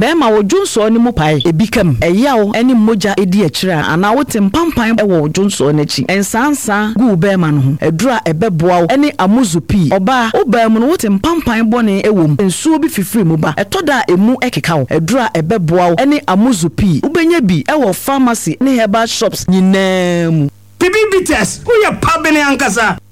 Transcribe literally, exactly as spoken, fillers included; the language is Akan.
be ma wo dwonso ne mu pae ebi kam eyawo ene moja edi akira ana wote mpampan e wo dwonso ne chi ensansa gu be ma no ho edura ebeboa ene amuzupi oba oba mu no wote mpampan bone ewom ensuo bi fifiri mu ba etoda emu ekeka wo edura ebeboa ene amuzupi ubenya bi e wo pharmacy ne herbal shops nyinaa mu Bibi bites, who ya pabene ankasa?